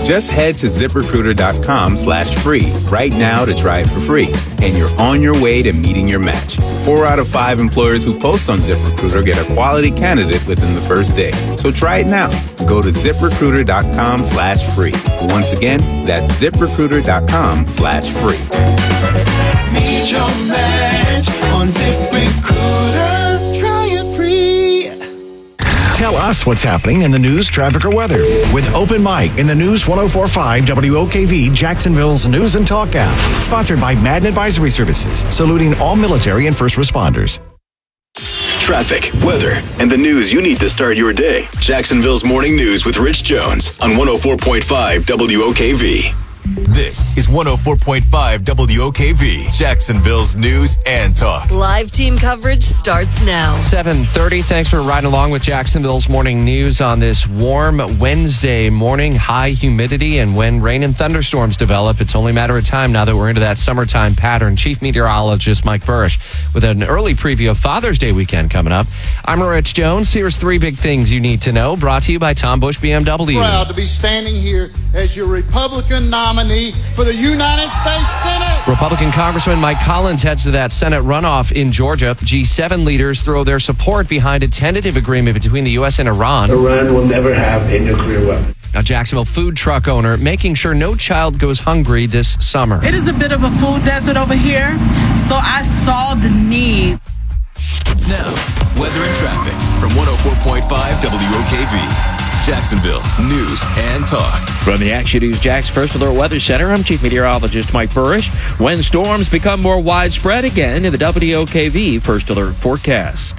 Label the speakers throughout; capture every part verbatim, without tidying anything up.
Speaker 1: Just head to ZipRecruiter.com slash free right now to try it for free. And you're on your way to meeting your match. Four out of five employers who post on ZipRecruiter get a quality candidate within the first day. So try it now. Go to ZipRecruiter.com slash free. Once again, that's ZipRecruiter.com slash free.
Speaker 2: Meet your match on ZipRecruiter. Try it free.
Speaker 3: Tell us what's happening in the news, traffic, or weather with Open Mic in the News one oh four point five W O K V, Jacksonville's News and Talk app. Sponsored by Madden Advisory Services, saluting all military and first responders.
Speaker 4: Traffic, weather, and the news you need to start your day. Jacksonville's Morning News with Rich Jones on one oh four point five W O K V. This is one oh four point five W O K V, Jacksonville's News and Talk.
Speaker 5: Live team coverage starts now.
Speaker 6: seven thirty. Thanks for riding along with Jacksonville's Morning News on this warm Wednesday morning. High humidity, and when rain and thunderstorms develop, it's only a matter of time now that we're into that summertime pattern. Chief Meteorologist Mike Burrish with an early preview of Father's Day weekend coming up. I'm Rich Jones. Here's three big things you need to know, brought to you by Tom Busch B M W.
Speaker 7: Proud to be standing here as your Republican nominee for the United States Senate.
Speaker 6: Republican Congressman Mike Collins heads to that Senate runoff in Georgia. G seven leaders throw their support behind a tentative agreement between the U S and Iran.
Speaker 8: Iran will never have a nuclear weapon.
Speaker 6: A Jacksonville food truck owner making sure no child goes hungry this summer.
Speaker 9: It is a bit of a food desert over here, so I saw the need.
Speaker 4: Now, weather and traffic from one oh four point five W O K V. Jacksonville's News and Talk.
Speaker 10: From the Action News Jax First Alert Weather Center, I'm Chief Meteorologist Mike Burrish. When storms become more widespread again in the W O K V First Alert forecast.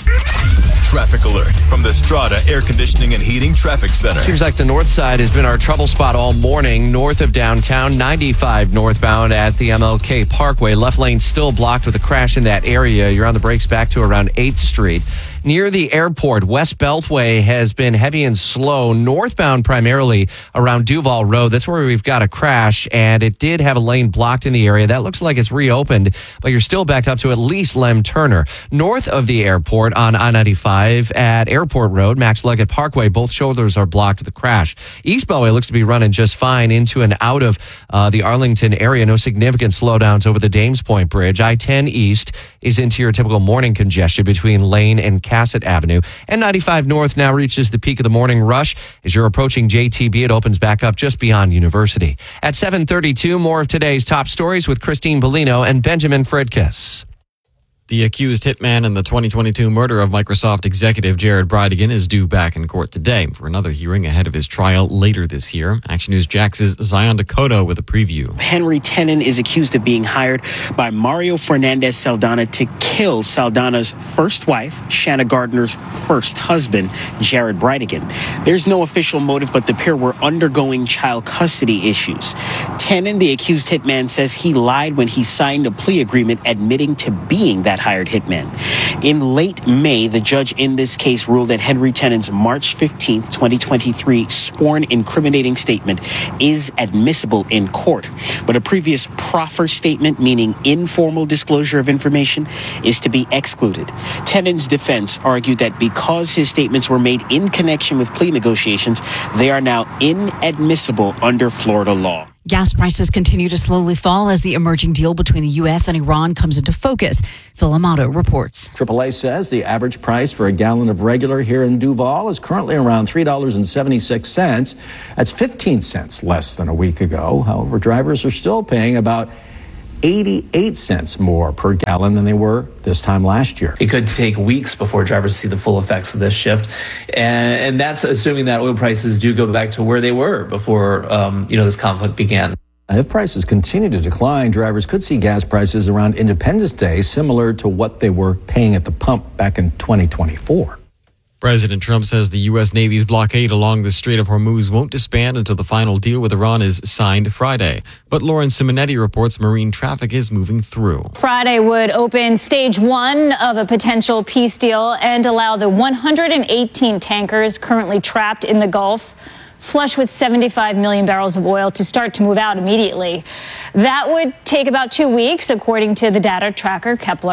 Speaker 4: Traffic alert from the Strata Air Conditioning and Heating Traffic Center.
Speaker 6: Seems like the north side has been our trouble spot all morning. North of downtown, ninety-five northbound at the M L K Parkway. Left lane still blocked with a crash in that area. You're on the brakes back to around eighth Street. Near the airport, West Beltway has been heavy and slow, northbound primarily around Duval Road. That's where we've got a crash, and it did have a lane blocked in the area. That looks like it's reopened, but you're still backed up to at least Lem Turner. North of the airport on I ninety-five at Airport Road, Max Leggett Parkway, both shoulders are blocked with the crash. East Beltway looks to be running just fine into and out of uh, the Arlington area. No significant slowdowns over the Dames Point Bridge. I ten East is into your typical morning congestion between Lane and Cassett Avenue. And ninety-five North now reaches the peak of the morning rush. As you're approaching J T B, it opens back up just beyond University. At seven thirty-two, more of today's top stories with Christine Bellino and Benjamin Fredkes.
Speaker 11: The accused hitman in the twenty twenty-two murder of Microsoft executive Jared Bridegan is due back in court today for another hearing ahead of his trial later this year. Action News Jax's Zion Dakota with a preview.
Speaker 12: Henry Tenon is accused of being hired by Mario Fernandez Saldana to kill Saldana's first wife, Shanna Gardner's first husband, Jared Bridegan. There's no official motive, but the pair were undergoing child custody issues. Tenon, the accused hitman, says he lied when he signed a plea agreement admitting to being that hired hitman. In late May, the judge in this case ruled that Henry Tenon's March fifteenth, twenty twenty-three sworn incriminating statement is admissible in court. But a previous proffer statement, meaning informal disclosure of information, is to be excluded. Tenon's defense argued that because his statements were made in connection with plea negotiations, they are now inadmissible under Florida law.
Speaker 13: Gas prices continue to slowly fall as the emerging deal between the U S and Iran comes into focus. Phil Amato reports.
Speaker 14: triple A says the average price for a gallon of regular here in Duval is currently around three dollars and seventy-six cents. That's fifteen cents less than a week ago. However, drivers are still paying about eighty-eight cents more per gallon than they were this time last year.
Speaker 15: It could take weeks before drivers see the full effects of this shift. And, and that's assuming that oil prices do go back to where they were before, um, you know, this conflict began.
Speaker 14: If prices continue to decline, drivers could see gas prices around Independence Day similar to what they were paying at the pump back in twenty twenty-four.
Speaker 11: President Trump says the U S. Navy's blockade along the Strait of Hormuz won't disband until the final deal with Iran is signed Friday. But Lauren Simonetti reports marine traffic is moving through.
Speaker 16: Friday would open stage one of a potential peace deal and allow the one hundred eighteen tankers currently trapped in the Gulf, flush with seventy-five million barrels of oil, to start to move out immediately. That would take about two weeks, according to the data tracker Kepler.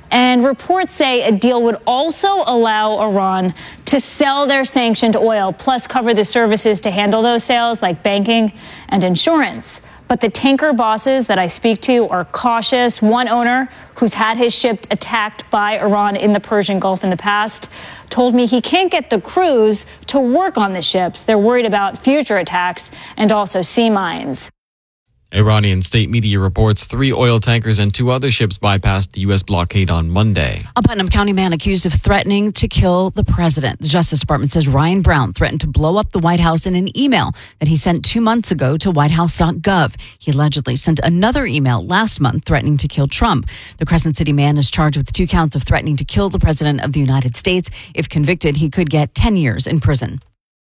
Speaker 16: And reports say a deal would also allow Iran to sell their sanctioned oil, plus cover the services to handle those sales, like banking and insurance. But the tanker bosses that I speak to are cautious. One owner who's had his ship attacked by Iran in the Persian Gulf in the past told me he can't get the crews to work on the ships. They're worried about future attacks and also sea mines.
Speaker 11: Iranian state media reports three oil tankers and two other ships bypassed the U S blockade on Monday.
Speaker 13: A Putnam County man accused of threatening to kill the president. The Justice Department says Ryan Brown threatened to blow up the White House in an email that he sent two months ago to white house dot gov. He allegedly sent another email last month threatening to kill Trump. The Crescent City man is charged with two counts of threatening to kill the president of the United States. If convicted, he could get ten years in prison.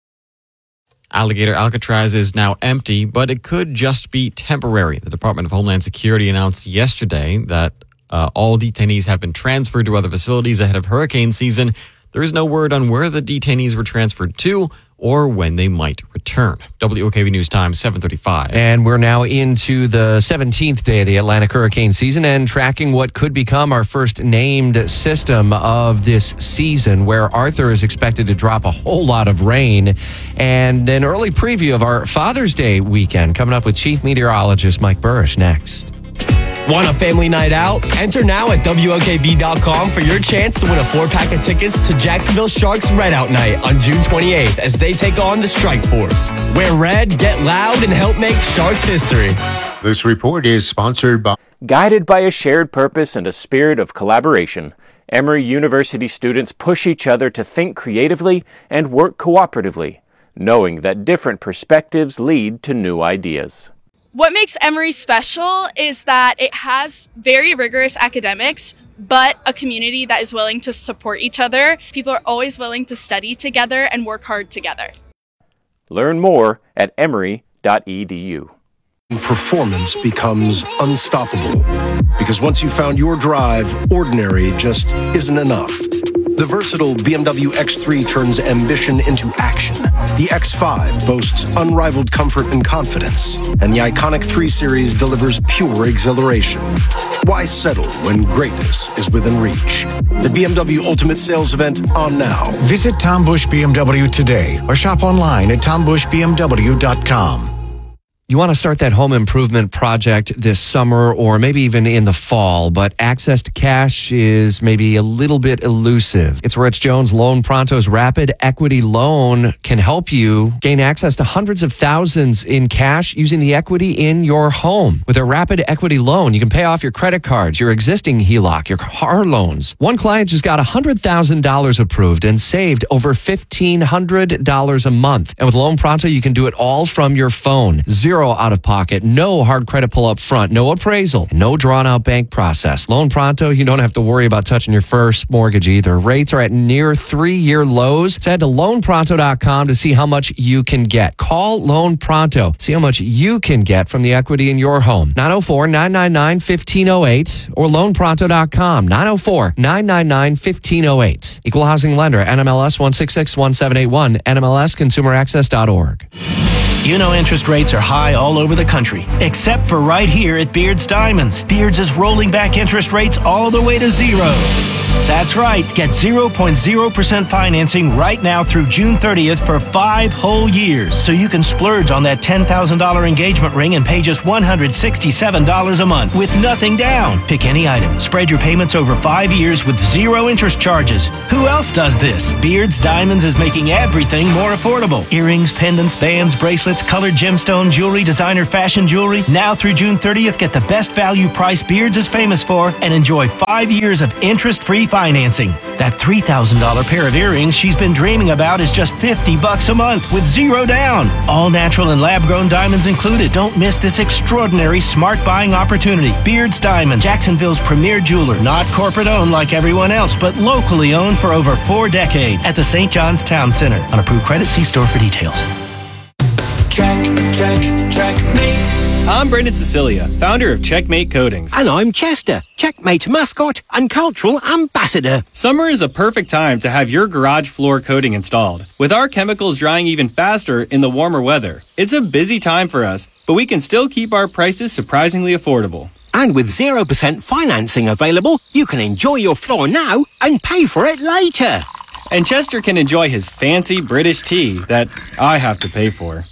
Speaker 11: Alligator Alcatraz is now empty, but it could just be temporary. The Department of Homeland Security announced yesterday that uh, all detainees have been transferred to other facilities ahead of hurricane season. There is no word on where the detainees were transferred to or when they might return. W O K V News Time, seven thirty-five.
Speaker 6: And we're now into the seventeenth day of the Atlantic hurricane season and tracking what could become our first named system of this season, where Arthur is expected to drop a whole lot of rain. And an early preview of our Father's Day weekend coming up with Chief Meteorologist Mike Burrish next.
Speaker 17: Want a family night out? Enter now at W O K V dot com for your chance to win a four-pack of tickets to Jacksonville Sharks Redout Night on June twenty-eighth as they take on the Strike Force. Wear red, get loud, and help make Sharks history.
Speaker 18: This report is sponsored by...
Speaker 10: Guided by a shared purpose and a spirit of collaboration, Emory University students push each other to think creatively and work cooperatively, knowing that different perspectives lead to new ideas.
Speaker 19: What makes Emory special is that it has very rigorous academics, but a community that is willing to support each other. People are always willing to study together and work hard together.
Speaker 10: Learn more at emory dot e d u.
Speaker 20: Performance becomes unstoppable. Because once you've found your drive, ordinary just isn't enough. The versatile B M W X three turns ambition into action. The X five boasts unrivaled comfort and confidence. And the iconic three series delivers pure exhilaration. Why settle when greatness is within reach? The B M W Ultimate Sales Event on now.
Speaker 3: Visit Tom Bush B M W today or shop online at tom bush b m w dot com.
Speaker 6: You want to start that home improvement project this summer or maybe even in the fall, but access to cash is maybe a little bit elusive. It's Rich Jones. Loan Pronto's Rapid Equity Loan can help you gain access to hundreds of thousands in cash using the equity in your home. With a Rapid Equity Loan, you can pay off your credit cards, your existing H E L O C, your car loans. One client just got one hundred thousand dollars approved and saved over fifteen hundred dollars a month. And with Loan Pronto, you can do it all from your phone. Zero out of pocket, no hard credit pull up front, no appraisal, no drawn out bank process. Loan Pronto, you don't have to worry about touching your first mortgage either. Rates are at near three year lows. So head to loan pronto dot com to see how much you can get. Call Loan Pronto. See how much you can get from the equity in your home. nine oh four, nine nine nine, one five oh eight or loan pronto dot com. nine oh four, nine nine nine, one five oh eight. Equal housing lender, N M L S one six six one seven eight one, N M L S consumer access dot org.
Speaker 21: You know interest rates are high all over the country, except for right here at Beards Diamonds. Beards is rolling back interest rates all the way to zero. That's right. Get zero point zero percent financing right now through June thirtieth for five whole years. So you can splurge on that ten thousand dollars engagement ring and pay just one hundred sixty-seven dollars a month with nothing down. Pick any item. Spread your payments over five years with zero interest charges. Who else does this? Beards Diamonds is making everything more affordable. Earrings, pendants, bands, bracelets, colored gemstone jewelry, designer fashion jewelry. Now through June thirtieth, get the best value price Beards is famous for and enjoy five years of interest-free financing. That three thousand dollars pair of earrings she's been dreaming about is just fifty bucks a month with zero down. All natural and lab-grown diamonds included. Don't miss this extraordinary smart buying opportunity. Beards Diamonds, Jacksonville's premier jeweler. Not corporate-owned like everyone else, but locally owned for over four decades at the Saint John's Town Center. On approved credit, see store for details.
Speaker 22: Check, check, checkmate.
Speaker 23: I'm Brendan Cecilia, founder of Checkmate Coatings.
Speaker 24: And I'm Chester, Checkmate's mascot and cultural ambassador.
Speaker 23: Summer is a perfect time to have your garage floor coating installed. With our chemicals drying even faster in the warmer weather, it's a busy time for us, but we can still keep our prices surprisingly affordable.
Speaker 24: And with zero percent financing available, you can enjoy your floor now and pay for it later.
Speaker 23: And Chester can enjoy his fancy British tea that I have to pay for.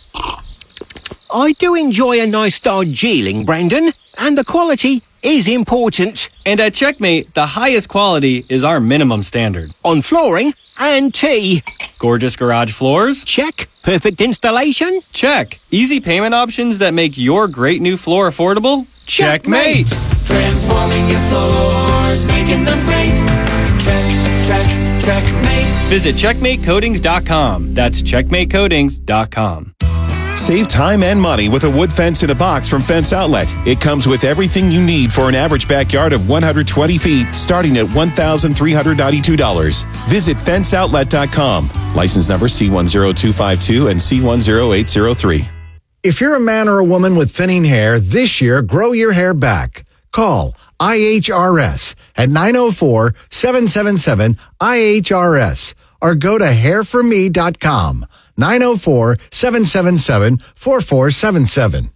Speaker 24: I do enjoy a nice Darjeeling, Brendan, and the quality is important.
Speaker 23: And at Checkmate, the highest quality is our minimum standard.
Speaker 24: On flooring and tea.
Speaker 23: Gorgeous garage floors?
Speaker 24: Check. Perfect installation?
Speaker 23: Check. Easy payment options that make your great new floor affordable? Checkmate!
Speaker 22: Transforming your floors, making them great. Check, check, checkmate.
Speaker 23: Visit checkmate coatings dot com. That's checkmate coatings dot com.
Speaker 1: Save time and money with a wood fence in a box from Fence Outlet. It comes with everything you need for an average backyard of one hundred twenty feet, starting at one thousand three hundred ninety-two dollars. Visit fence outlet dot com. License number C one zero two five two and C one zero eight zero three.
Speaker 3: If you're a man or a woman with thinning hair, this year, grow your hair back. Call I H R S at nine oh four, seven seven seven, I H R S or go to hair for me dot com. nine oh four, seven seven seven, four four seven seven.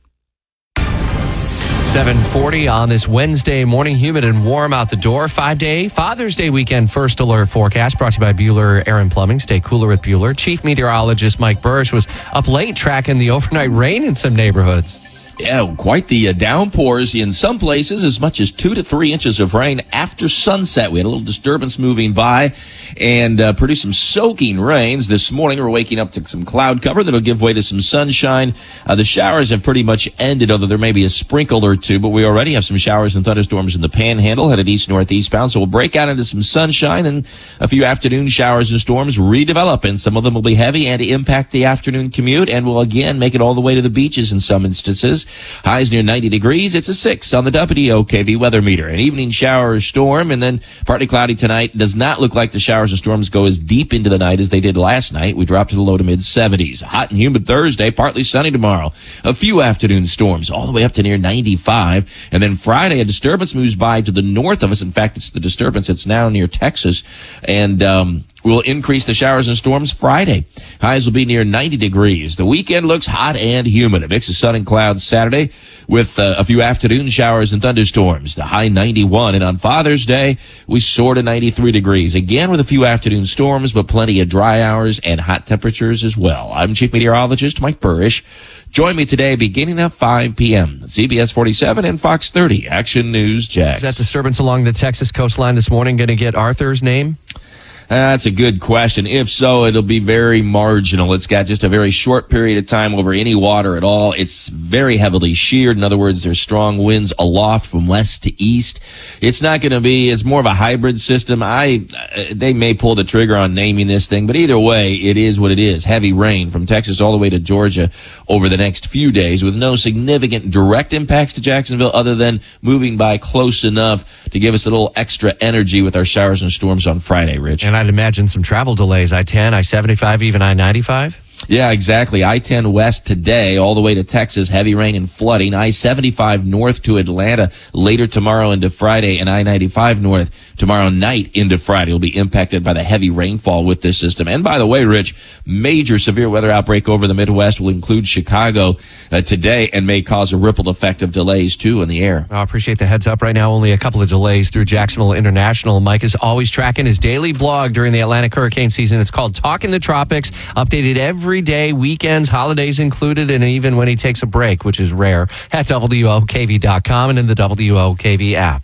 Speaker 6: seven forty on this Wednesday morning, humid and warm out the door. Five-day Father's Day weekend first alert forecast brought to you by Bueller Air and Plumbing. Stay cooler with Bueller. Chief Meteorologist Mike Burrish was up late tracking the overnight rain in some neighborhoods.
Speaker 2: Yeah, quite the uh, downpours in some places, as much as two to three inches of rain after sunset. We had a little disturbance moving by and uh, produced some soaking rains. This morning, we're waking up to some cloud cover that'll give way to some sunshine. Uh, the showers have pretty much ended, although there may be a sprinkle or two, but we already have some showers and thunderstorms in the panhandle, headed east-northeastbound, so we'll break out into some sunshine, and a few afternoon showers and storms redevelop, and some of them will be heavy and impact the afternoon commute, and will again make it all the way to the beaches in some instances. Highs near ninety degrees. It's a six on the W O K V weather meter. An evening shower or storm, and then partly cloudy tonight. Does not look like the showers and storms go as deep into the night as they did last night. We dropped to the low to mid seventies. Hot and humid Thursday, partly sunny tomorrow. A few afternoon storms all the way up to near ninety-five. And then Friday, a disturbance moves by to the north of us. In fact, it's the disturbance. It's now near Texas. And, um, We'll increase the showers and storms Friday. Highs will be near ninety degrees. The weekend looks hot and humid. A mix of sun and clouds Saturday with uh, a few afternoon showers and thunderstorms. The high ninety-one. And on Father's Day, we soar to ninety-three degrees. Again with a few afternoon storms, but plenty of dry hours and hot temperatures as well. I'm Chief Meteorologist Mike Burrish. Join me today beginning at five p.m. C B S forty-seven and Fox thirty. Action News Jax.
Speaker 6: Is that disturbance along the Texas coastline this morning going to get Arthur's name?
Speaker 2: That's a good question. If so, it'll be very marginal. It's got just a very short period of time over any water at all. It's very heavily sheared. In other words, there's strong winds aloft from west to east. It's not going to be, it's more of a hybrid system. I, they may pull the trigger on naming this thing, but either way, it is what it is. Heavy rain from Texas all the way to Georgia over the next few days with no significant direct impacts to Jacksonville other than moving by close enough to give us a little extra energy with our showers and storms on Friday, Rich.
Speaker 6: And I'd imagine some travel delays, I ten, I seventy-five, even I ninety-five?
Speaker 2: Yeah, exactly. I ten west today, all the way to Texas, heavy rain and flooding. I seventy-five north to Atlanta later tomorrow into Friday, and I ninety-five north tomorrow night into Friday will be impacted by the heavy rainfall with this system. And by the way, Rich, major severe weather outbreak over the Midwest will include Chicago uh, today and may cause a ripple effect of delays, too, in the air.
Speaker 6: I appreciate the heads up. Right now, only a couple of delays through Jacksonville International. Mike is always tracking his daily blog during the Atlantic hurricane season. It's called Talking the Tropics, updated every day, weekends, holidays included, and even when he takes a break, which is rare, at W O K V dot com and in the W O K V app.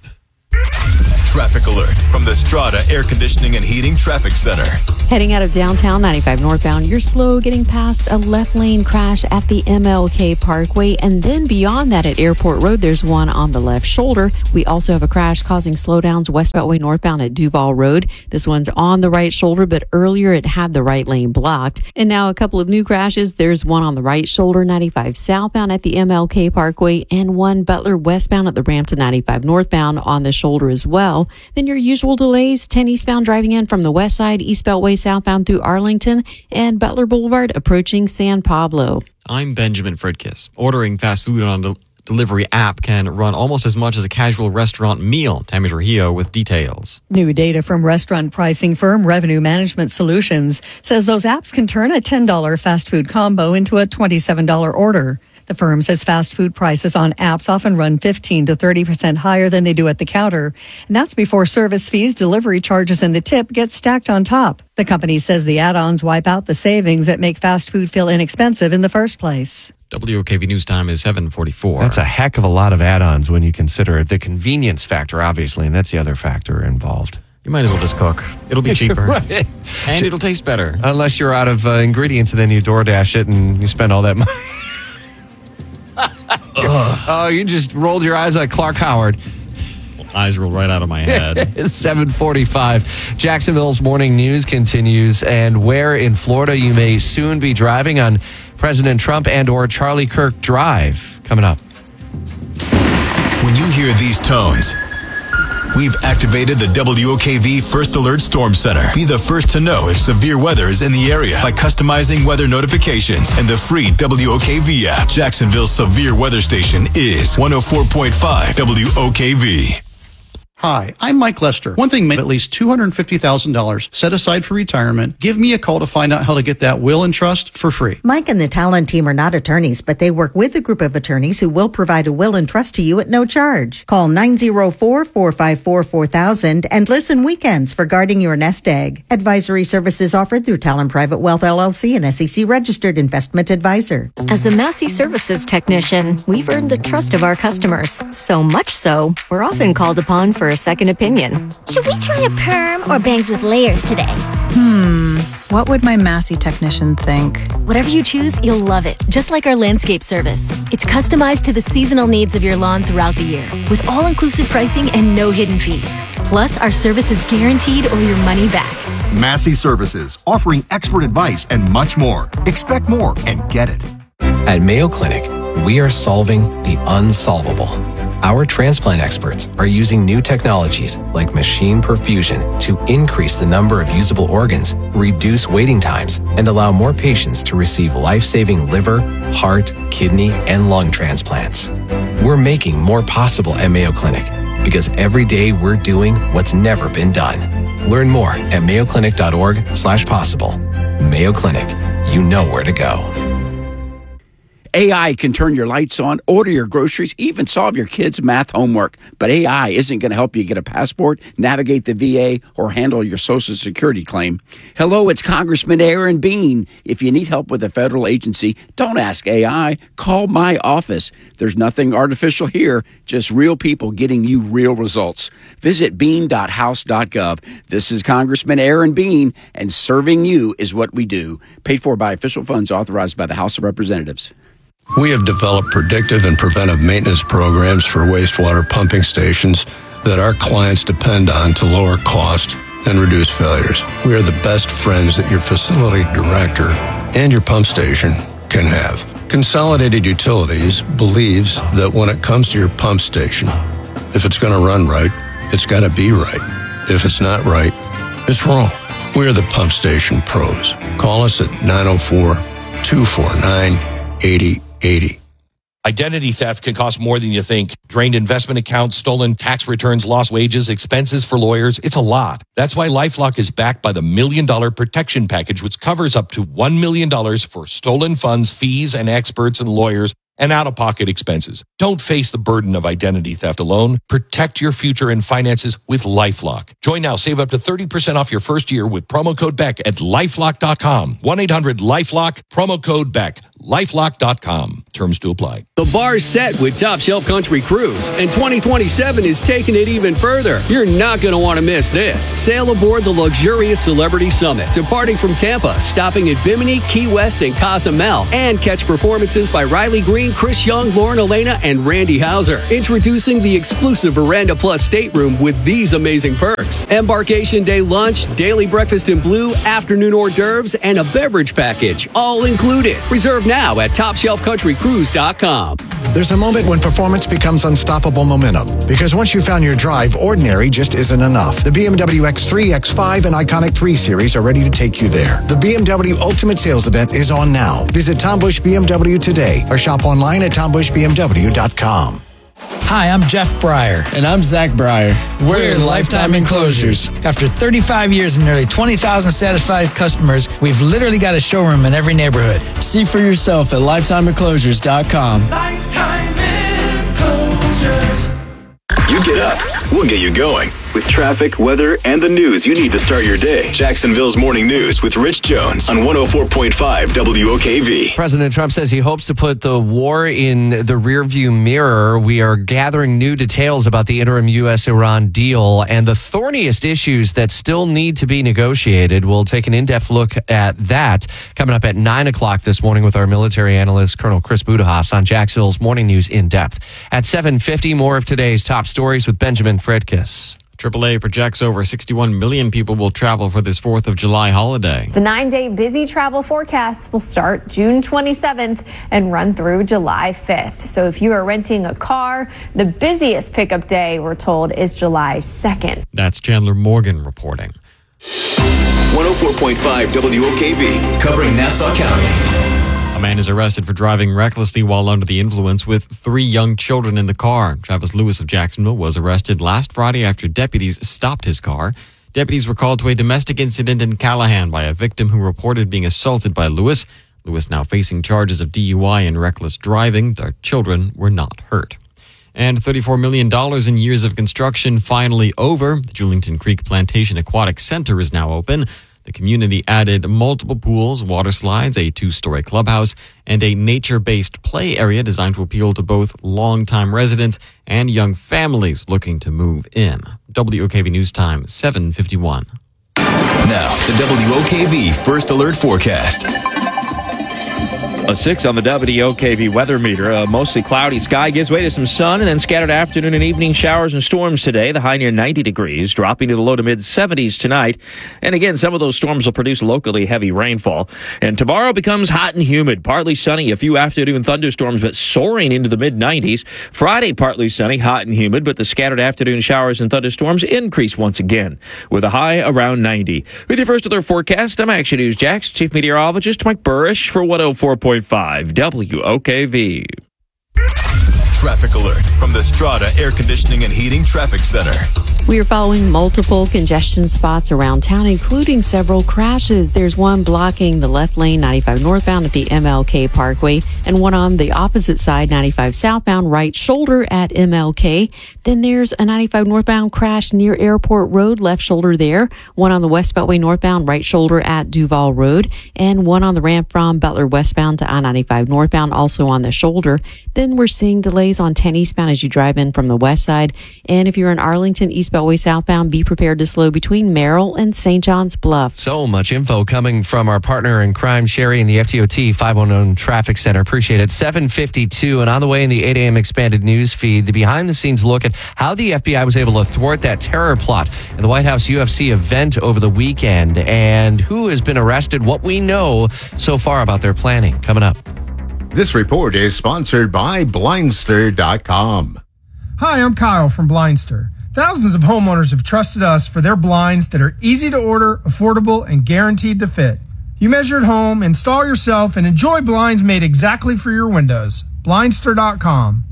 Speaker 4: Traffic alert from the Strata Air Conditioning and Heating Traffic Center.
Speaker 5: Heading out of downtown ninety-five northbound, you're slow getting past a left lane crash at the M L K Parkway. And then beyond that at Airport Road, there's one on the left shoulder. We also have a crash causing slowdowns west Beltway northbound at Duval Road. This one's on the right shoulder, but earlier it had the right lane blocked. And now a couple of new crashes. There's one on the right shoulder, ninety-five southbound at the M L K Parkway, and one Butler westbound at the ramp to ninety-five northbound on the shoulder as well. Then your usual delays, ten eastbound driving in from the west side, East Beltway southbound through Arlington, and Butler Boulevard approaching San Pablo.
Speaker 11: I'm Benjamin Fridkiss. Ordering fast food on a delivery app can run almost as much as a casual restaurant meal. Tammy Trujillo with details.
Speaker 7: New data from restaurant pricing firm Revenue Management Solutions says those apps can turn a ten dollars fast food combo into a twenty-seven dollars order. The firm says fast food prices on apps often run fifteen to thirty percent higher than they do at the counter. And that's before service fees, delivery charges, and the tip get stacked on top. The company says the add-ons wipe out the savings that make fast food feel inexpensive in the first place.
Speaker 11: W O K V News Time is seven forty-four.
Speaker 8: That's a heck of a lot of add-ons when you consider the convenience factor, obviously, and that's the other factor involved.
Speaker 11: You might as well just cook. It'll be cheaper.
Speaker 8: Right.
Speaker 11: And it'll taste better.
Speaker 8: Unless you're out of uh, ingredients and then you DoorDash it and you spend all that money. Oh, you just rolled your eyes like Clark Howard.
Speaker 11: Eyes rolled right out of my head.
Speaker 8: seven forty-five. Jacksonville's morning news continues, and where in Florida you may soon be driving on President Trump and or Charlie Kirk Drive. Coming up.
Speaker 4: When you hear these tones, we've activated the W O K V First Alert Storm Center. Be the first to know if severe weather is in the area by customizing weather notifications and the free W O K V app. Jacksonville's severe weather station is one oh four point five W O K V.
Speaker 9: Hi, I'm Mike Lester. One thing, at least two hundred fifty thousand dollars set aside for retirement. Give me a call to find out how to get that will and trust for free.
Speaker 12: Mike and the Talon team are not attorneys, but they work with a group of attorneys who will provide a will and trust to you at no charge. Call nine oh four, four five four, four thousand and listen weekends for guarding your nest egg. Advisory services offered through Talon Private Wealth L L C, an S E C registered investment advisor.
Speaker 15: As a Massey Services technician, we've earned the trust of our customers. So much so, we're often called upon for a second opinion.
Speaker 25: Should we try a perm or bangs with layers today?
Speaker 26: Hmm, what would my Massey technician think?
Speaker 15: Whatever you choose, you'll love it. Just like our landscape service. It's customized to the seasonal needs of your lawn throughout the year, with all-inclusive pricing and no hidden fees. Plus, our service is guaranteed or your money back.
Speaker 27: Massey Services, offering expert advice and much more. Expect more and get it.
Speaker 28: At Mayo Clinic, we are solving the unsolvable. Our transplant experts are using new technologies like machine perfusion to increase the number of usable organs, reduce waiting times, and allow more patients to receive life-saving liver, heart, kidney, and lung transplants. We're making more possible at Mayo Clinic because every day we're doing what's never been done. Learn more at mayoclinic.org slash possible. Mayo Clinic, you know where to go.
Speaker 29: A I can turn your lights on, order your groceries, even solve your kids' math homework. But A I isn't going to help you get a passport, navigate the V A, or handle your Social Security claim. Hello, it's Congressman Aaron Bean. If you need help with a federal agency, don't ask A I. Call my office. There's nothing artificial here, just real people getting you real results. Visit bean dot house dot gov. This is Congressman Aaron Bean, and serving you is what we do. Paid for by official funds authorized by the House of Representatives.
Speaker 30: We have developed predictive and preventive maintenance programs for wastewater pumping stations that our clients depend on to lower cost and reduce failures. We are the best friends that your facility director and your pump station can have. Consolidated Utilities believes that when it comes to your pump station, if it's going to run right, it's got to be right. If it's not right, it's wrong. We are the pump station pros. Call us at nine oh four, two four nine, eight oh eighty.
Speaker 31: Identity theft can cost more than you think. Drained investment accounts, stolen tax returns, lost wages, expenses for lawyers. It's a lot. That's why LifeLock is backed by the Million Dollar Protection Package, which covers up to one million dollars for stolen funds, fees, and experts and lawyers, and out-of-pocket expenses. Don't face the burden of identity theft alone. Protect your future and finances with LifeLock. Join now. Save up to thirty percent off your first year with promo code Beck at lifelock dot com. one eight hundred lifelock, promo code Beck. lifelock dot com. Terms to apply.
Speaker 32: The bar's set with Top Shelf Country Cruise, and twenty twenty-seven is taking it even further. You're not going to want to miss this. Sail aboard the luxurious Celebrity Summit, departing from Tampa, stopping at Bimini, Key West, and Cozumel, and catch performances by Riley Green, Chris Young, Lauren Elena, and Randy Hauser. Introducing the exclusive Veranda Plus stateroom with these amazing perks. Embarkation day lunch, daily breakfast in blue, afternoon hors d'oeuvres, and a beverage package, all included. Reserve now at top shelf country cruise dot com.
Speaker 3: There's a moment when performance becomes unstoppable momentum. Because once you've found your drive, ordinary just isn't enough. The B M W X three, X five, and Iconic three Series are ready to take you there. The B M W Ultimate Sales Event is on now. Visit Tom Busch B M W today or shop online at tom busch b m w dot com.
Speaker 10: Hi, I'm Jeff Breyer.
Speaker 13: And I'm Zach Breyer. We're, We're Lifetime Enclosures.
Speaker 10: After thirty-five years and nearly twenty thousand satisfied customers, we've literally got a showroom in every neighborhood.
Speaker 13: See for yourself at lifetime enclosures dot com.
Speaker 4: Lifetime Enclosures. You get up, we'll get you going. With traffic, weather, and the news you need to start your day. Jacksonville's Morning News with Rich Jones on one oh four point five W O K V.
Speaker 8: President Trump says he hopes to put the war in the rearview mirror. We are gathering new details about the interim U S Iran deal and the thorniest issues that still need to be negotiated. We'll take an in-depth look at that coming up at nine o'clock this morning with our military analyst, Colonel Chris Budahas, on Jacksonville's Morning News In Depth. At seven fifty, more of today's top stories with Benjamin Fredkiss.
Speaker 11: triple A projects over sixty-one million people will travel for this fourth of July holiday.
Speaker 14: The nine-day busy travel forecast will start June twenty-seventh and run through July fifth. So if you are renting a car, the busiest pickup day, we're told, is July second.
Speaker 11: That's Chandler Morgan reporting.
Speaker 4: one oh four point five W O K V, covering Nassau County.
Speaker 11: A man is arrested for driving recklessly while under the influence with three young children in the car. Travis Lewis of Jacksonville was arrested last Friday after deputies stopped his car. Deputies were called to a domestic incident in Callahan by a victim who reported being assaulted by Lewis. Lewis now facing charges of D U I and reckless driving. Their children were not hurt. And thirty-four million dollars in years of construction finally over. The Julington Creek Plantation Aquatic Center is now open. The community added multiple pools, water slides, a two-story clubhouse, and a nature-based play area designed to appeal to both longtime residents and young families looking to move in. W O K V News Time, seven fifty-one.
Speaker 4: Now, the W O K V First Alert Forecast.
Speaker 2: A six on the W O K V weather meter. A mostly cloudy sky gives way to some sun and then scattered afternoon and evening showers and storms today. The high near ninety degrees, dropping to the low to mid seventies tonight. And again, some of those storms will produce locally heavy rainfall. And tomorrow becomes hot and humid. Partly sunny, a few afternoon thunderstorms, but soaring into the mid nineties. Friday, partly sunny, hot and humid, but the scattered afternoon showers and thunderstorms increase once again, with a high around ninety. With your First Alert Forecast, I'm Action News Jax Chief Meteorologist Mike Burrish for one oh four point five W O K V.
Speaker 4: Traffic alert from the Strata Air Conditioning and Heating Traffic Center.
Speaker 5: We are following multiple congestion spots around town, including several crashes. There's one blocking the left lane ninety-five northbound at the M L K Parkway, and one on the opposite side, ninety-five southbound, right shoulder at M L K. Then there's a ninety-five northbound crash near Airport Road, left shoulder there. One on the West Beltway northbound, right shoulder at Duval Road. And one on the ramp from Butler westbound to I ninety-five northbound, also on the shoulder. Then we're seeing delays on ten eastbound as you drive in from the west side. And if you're in Arlington, East Beltway southbound, be prepared to slow between Merrill and Saint John's Bluff.
Speaker 8: So much info coming from our partner in crime, Sherry, in the F T O T five one zero Traffic Center. Appreciate it. seven fifty-two, and on the way in the eight a.m. expanded news feed, the behind-the-scenes look at how the F B I was able to thwart that terror plot at the White House U F C event over the weekend, and who has been arrested, what we know so far about their planning. Coming up.
Speaker 16: This report is sponsored by Blindster dot com.
Speaker 17: Hi, I'm Kyle from Blindster. Thousands of homeowners have trusted us for their blinds that are easy to order, affordable, and guaranteed to fit. You measure at home, install yourself, and enjoy blinds made exactly for your windows. Blindster dot com.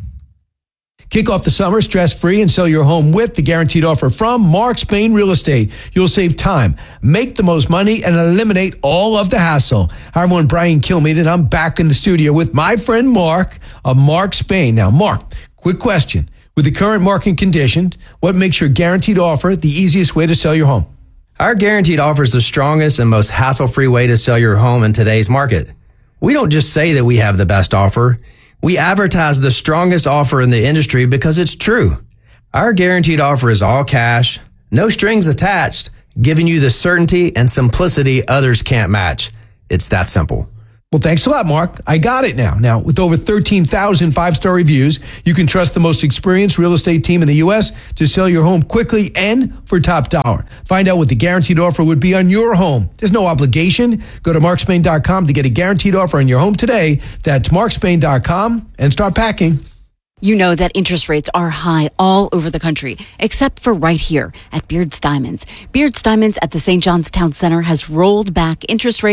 Speaker 18: Kick off the summer stress-free and sell your home with the guaranteed offer from Mark Spain Real Estate. You'll save time, make the most money, and eliminate all of the hassle. Hi, everyone. Brian Kilmeade, and I'm back in the studio with my friend Mark of Mark Spain. Now, Mark, quick question. With the current market conditions, what makes your guaranteed offer the easiest way to sell your home?
Speaker 19: Our guaranteed offer is the strongest and most hassle-free way to sell your home in today's market. We don't just say that we have the best offer. We advertise the strongest offer in the industry because it's true. Our guaranteed offer is all cash, no strings attached, giving you the certainty and simplicity others can't match. It's that simple.
Speaker 18: Well, thanks a lot, Mark. I got it now. Now, with over thirteen thousand five-star reviews, you can trust the most experienced real estate team in the U S to sell your home quickly and for top dollar. Find out what the guaranteed offer would be on your home. There's no obligation. Go to mark spain dot com to get a guaranteed offer on your home today. That's mark spain dot com and start packing.
Speaker 20: You know that interest rates are high all over the country, except for right here at Beard's Diamonds. Beard's Diamonds at the Saint John's Town Center has rolled back interest rates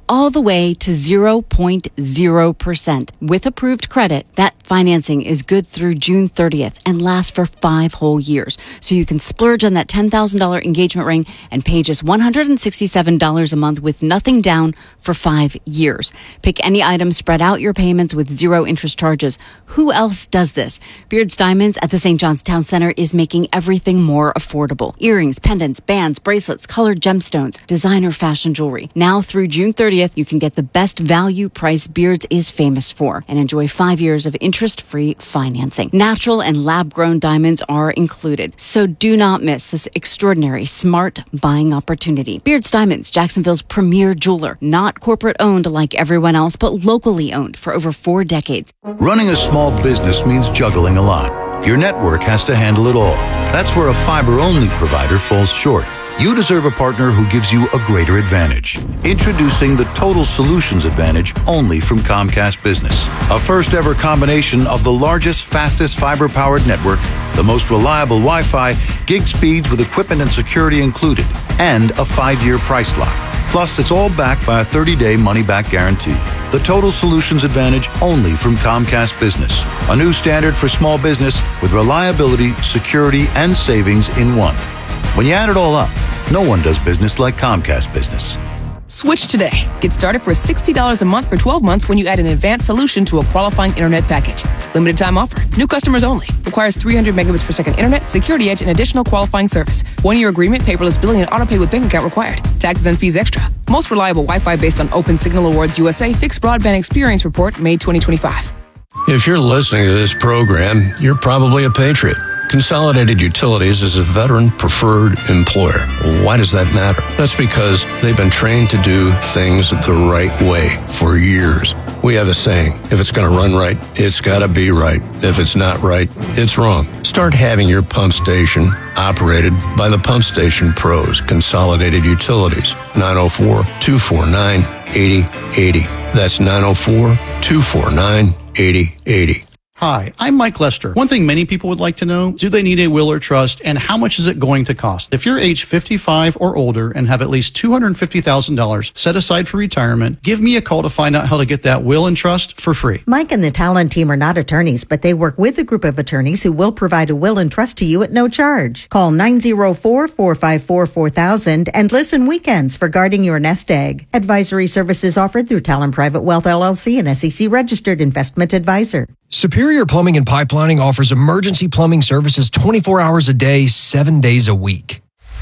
Speaker 20: all the way to zero point zero percent. With approved credit, that financing is good through June thirtieth and lasts for five whole years. So you can splurge on that ten thousand dollars engagement ring and pay just one hundred sixty-seven dollars a month with nothing down for five years. Pick any item, spread out your payments with zero interest charges. Who else does this? Beards Diamonds at the Saint John's Town Center is making everything more affordable. Earrings, pendants, bands, bracelets, colored gemstones, designer fashion jewelry. Now through June thirtieth, you can get the best value price Beards is famous for and enjoy five years of interest-free financing. Natural and lab-grown diamonds are included. So do not miss this extraordinary smart buying opportunity. Beards Diamonds, Jacksonville's premier jeweler. Not corporate owned like everyone else, but locally owned for over four decades.
Speaker 1: Running a small business means juggling a lot. Your network has to handle it all. That's where a fiber-only provider falls short. You deserve a partner who gives you a greater advantage. Introducing the Total Solutions Advantage only from Comcast Business. A first-ever combination of the largest, fastest fiber-powered network, the most reliable Wi-Fi, gig speeds with equipment and security included, and a five-year price lock. Plus, it's all backed by a thirty-day money-back guarantee. The Total Solutions Advantage only from Comcast Business. A new standard for small business with reliability, security, and savings in one. When you add it all up, no one does business like Comcast Business.
Speaker 6: Switch today. Get started for sixty dollars a month for twelve months when you add an advanced solution to a qualifying internet package. Limited time offer. New customers only. Requires three hundred megabits per second internet, security edge, and additional qualifying service. One-year agreement, paperless billing, and autopay with bank account required. Taxes and fees extra. Most reliable Wi-Fi based on Open Signal Awards U S A Fixed Broadband Experience Report, May twenty twenty-five.
Speaker 30: If you're listening to this program, you're probably a patriot. Consolidated Utilities is a veteran-preferred employer. Why does that matter? That's because they've been trained to do things the right way for years. We have a saying, if it's going to run right, it's got to be right. If it's not right, it's wrong. Start having your pump station operated by the Pump Station Pros, Consolidated Utilities, nine oh four, two four nine, eight oh eight oh. That's nine oh four, two four nine, eight oh eight oh.
Speaker 7: Hi, I'm Mike Lester. One thing many people would like to know, do they need a will or trust, and how much is it going to cost? If you're age fifty-five or older and have at least two hundred fifty thousand dollars set aside for retirement, give me a call to find out how to get that will and trust for free.
Speaker 9: Mike and the Talon team are not attorneys, but they work with a group of attorneys who will provide a will and trust to you at no charge. Call nine oh four, four five four, four thousand and listen weekends for guarding your nest egg. Advisory services offered through Talon Private Wealth L L C, an S E C registered investment advisor.
Speaker 12: Superior Plumbing and Pipelining offers emergency plumbing services twenty-four hours a day, seven days a week.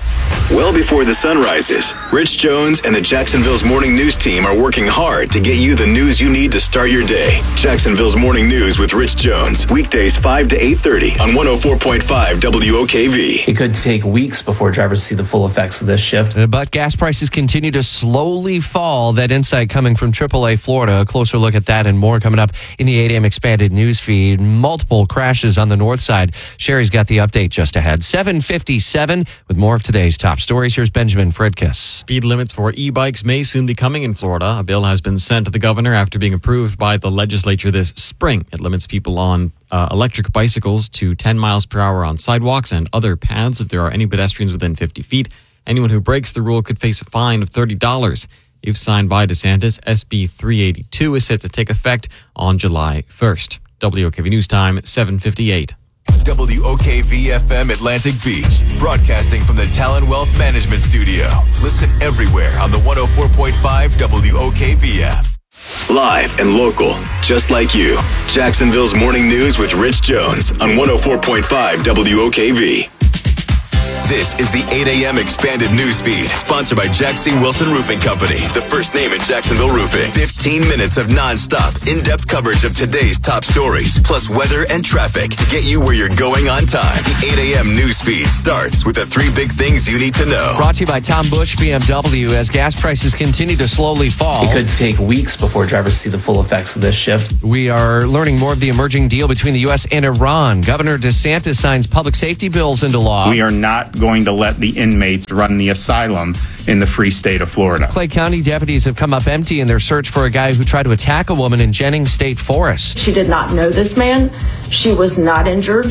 Speaker 4: Well before the sun rises, Rich Jones and the Jacksonville's Morning News team are working hard to get you the news you need to start your day. Jacksonville's Morning News with Rich Jones. Weekdays five to eight thirty on one oh four point five W O K V.
Speaker 15: It could take weeks before drivers see the full effects of this shift.
Speaker 8: But gas prices continue to slowly fall. That insight coming from triple A Florida. A closer look at that and more coming up in the eight a.m. expanded news feed. Multiple crashes on the north side. Sherry's got the update just ahead. seven fifty-seven with more of today's top stories. Here's Benjamin Fredkiss.
Speaker 11: Speed limits for e-bikes may soon be coming in Florida. A bill has been sent to the governor after being approved by the legislature this spring. It limits people on uh, electric bicycles to ten miles per hour on sidewalks and other paths if there are any pedestrians within fifty feet. Anyone who breaks the rule could face a fine of thirty dollars. If signed by DeSantis, S B three eighty-two is set to take effect on July first. W O K V News Time, seven fifty-eight.
Speaker 4: W O K V F M Atlantic Beach, broadcasting from the Talon Wealth Management Studio. Listen everywhere on the one oh four point five W O K V app. Live and local, just like you. Jacksonville's Morning News with Rich Jones on one oh four point five W O K V. This is the eight a.m. expanded news feed, sponsored by Jack C. Wilson Roofing Company, the first name in Jacksonville roofing. fifteen minutes of non-stop, in-depth coverage of today's top stories, plus weather and traffic to get you where you're going on time. The eight a.m. news feed starts with the three big things you need to know.
Speaker 8: Brought to you by Tom Bush B M W. As gas prices continue to slowly fall,
Speaker 15: it could take weeks before drivers see the full effects of this shift.
Speaker 8: We are learning more of the emerging deal between the U S and Iran. Governor DeSantis signs public safety bills into law.
Speaker 21: We are not going to let the inmates run the asylum in the free state of Florida.
Speaker 8: Clay County deputies have come up empty in their search for a guy who tried to attack a woman in Jennings State Forest.
Speaker 22: She did not know this man. She was not injured.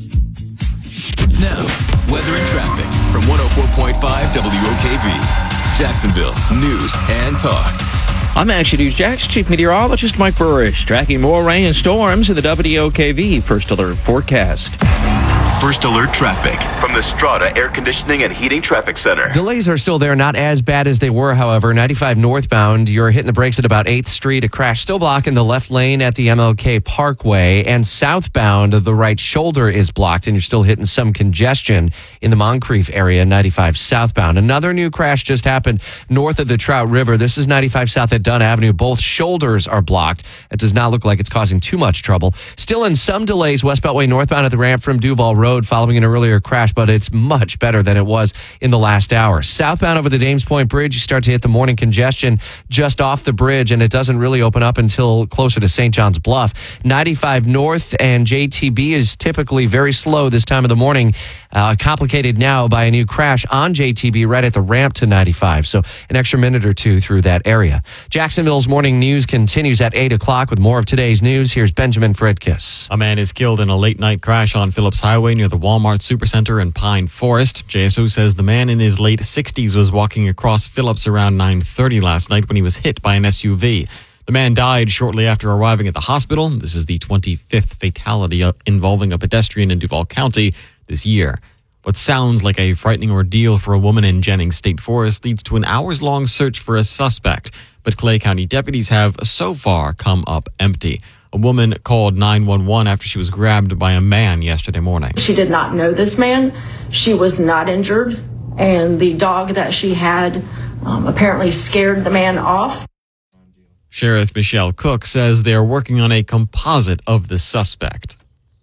Speaker 4: Now, weather and traffic from one oh four point five W O K V. Jacksonville's news and talk.
Speaker 2: I'm Action News Jax Chief Meteorologist Mike Burrish, tracking more rain and storms in the W O K V First Alert forecast.
Speaker 4: First Alert traffic from the Strata Air Conditioning and Heating Traffic Center.
Speaker 8: Delays are still there, not as bad as they were, however. ninety-five northbound, you're hitting the brakes at about eighth Street. A crash still blocking the left lane at the M L K Parkway. And southbound, the right shoulder is blocked, and you're still hitting some congestion in the Moncrief area, ninety-five southbound. Another new crash just happened north of the Trout River. This is ninety-five south at Dunn Avenue. Both shoulders are blocked. It does not look like it's causing too much trouble. Still in some delays, West Beltway northbound at the ramp from Duval Road following an earlier crash, but it's much better than it was in the last hour. Southbound over the Dames Point Bridge, you start to hit the morning congestion just off the bridge, and it doesn't really open up until closer to Saint John's Bluff. ninety-five north and J T B is typically very slow this time of the morning, uh, complicated now by a new crash on J T B right at the ramp to ninety-five, so an extra minute or two through that area. Jacksonville's morning news continues at eight o'clock with more of today's news. Here's Benjamin Fredkis.
Speaker 11: A man is killed in a late-night crash on Phillips Highway near the Walmart Supercenter in Pine Forest. J S O says the man in his late sixties was walking across Phillips around nine thirty last night when he was hit by an S U V. The man died shortly after arriving at the hospital. This is the twenty-fifth fatality involving a pedestrian in Duval County this year. What sounds like a frightening ordeal for a woman in Jennings State Forest leads to an hours-long search for a suspect, but Clay County deputies have so far come up empty. A woman called nine one one after she was grabbed by a man yesterday morning.
Speaker 22: She did not know this man. She was not injured, and the dog that she had um, apparently scared the man off.
Speaker 11: Sheriff Michelle Cook says they're working on a composite of the suspect.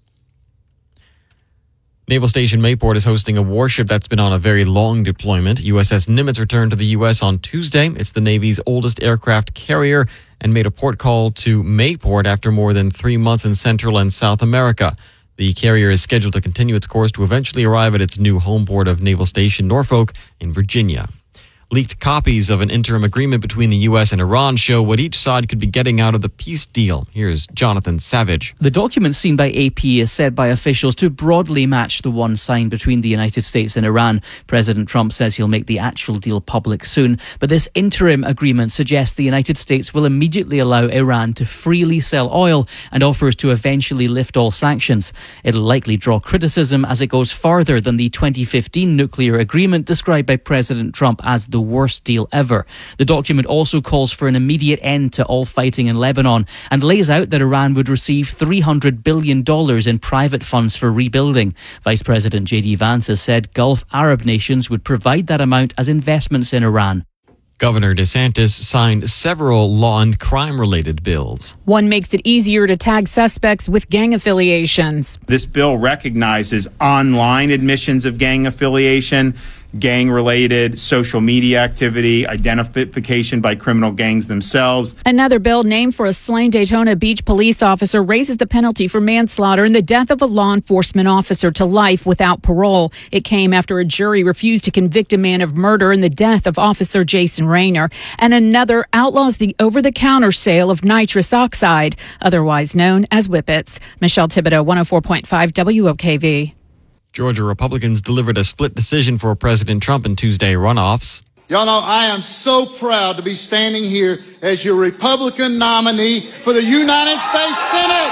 Speaker 11: Naval Station Mayport is hosting a warship that's been on a very long deployment. U S S Nimitz returned to the U S on Tuesday. It's the Navy's oldest aircraft carrier and made a port call to Mayport after more than three months in Central and South America. The carrier is scheduled to continue its course to eventually arrive at its new home port of Naval Station Norfolk in Virginia. Leaked copies of an interim agreement between the U S and Iran show what each side could be getting out of the peace deal. Here's Jonathan Savage.
Speaker 3: The document seen by A P is said by officials to broadly match the one signed between the United States and Iran. President Trump says he'll make the actual deal public soon, but this interim agreement suggests the United States will immediately allow Iran to freely sell oil and offers to eventually lift all sanctions. It'll likely draw criticism as it goes farther than the twenty fifteen nuclear agreement described by President Trump as the the worst deal ever. The document also calls for an immediate end to all fighting in Lebanon and lays out that Iran would receive three hundred billion dollars in private funds for rebuilding. Vice President J D Vance has said Gulf Arab nations would provide that amount as investments in Iran.
Speaker 11: Governor DeSantis signed several law and crime-related bills.
Speaker 10: One makes it easier to tag suspects with gang affiliations.
Speaker 21: This bill recognizes online admissions of gang affiliation, gang-related social media activity, identification by criminal gangs themselves.
Speaker 10: Another bill named for a slain Daytona Beach police officer raises the penalty for manslaughter in the death of a law enforcement officer to life without parole. It came after a jury refused to convict a man of murder in the death of Officer Jason Rayner. And another outlaws the over-the-counter sale of nitrous oxide, otherwise known as Whippets. Michelle Thibodeau, one oh four point five W O K V.
Speaker 11: Georgia Republicans delivered a split decision for President Trump in Tuesday runoffs.
Speaker 13: Y'all know I am so proud to be standing here as your Republican nominee for the United States Senate.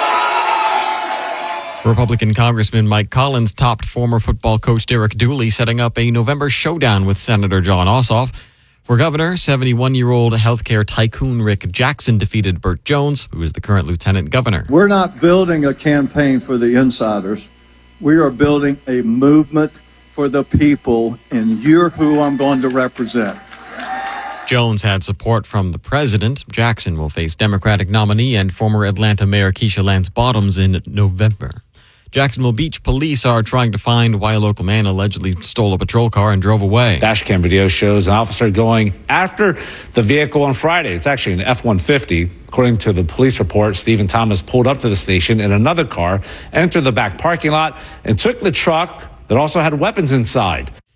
Speaker 11: Republican Congressman Mike Collins topped former football coach Derek Dooley, setting up a November showdown with Senator John Ossoff. For governor, seventy-one-year-old healthcare tycoon Rick Jackson defeated Burt Jones, who is the current lieutenant governor.
Speaker 23: We're not building a campaign for the insiders. We are building a movement for the people, and you're who I'm going to represent.
Speaker 11: Jones had support from the president. Jackson will face Democratic nominee and former Atlanta Mayor Keisha Lance Bottoms in November. Jacksonville Beach police are trying to find why a local man allegedly stole a patrol car and drove away.
Speaker 24: Dash cam video shows an officer going after the vehicle on Friday. It's actually an F one fifty. According to the police report, Stephen Thomas pulled up to the station in another car, entered the back parking lot, and took the truck that also had weapons inside.